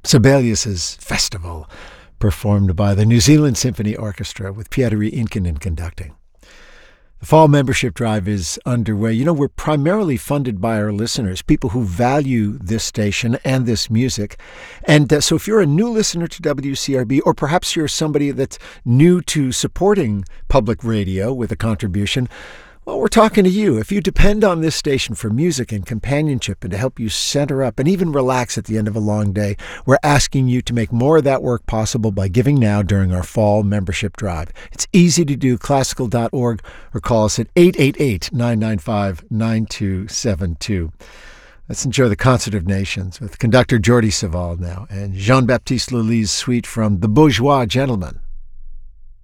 Sibelius's Festival, performed by the New Zealand Symphony Orchestra with Pietari Inkinen conducting. The fall membership drive is underway. You know, we're primarily funded by our listeners, people who value this station and this music. And so if you're a new listener to WCRB, or perhaps you're somebody that's new to supporting public radio with a contribution, well, we're talking to you. If you depend on this station for music and companionship and to help you center up and even relax at the end of a long day, we're asking you to make more of that work possible by giving now during our fall membership drive. It's easy to do, classical.org, or call us at 888-995-9272. Let's enjoy the Concert of Nations with conductor Jordi Savall now and Jean-Baptiste Lully's suite from The Bourgeois Gentleman.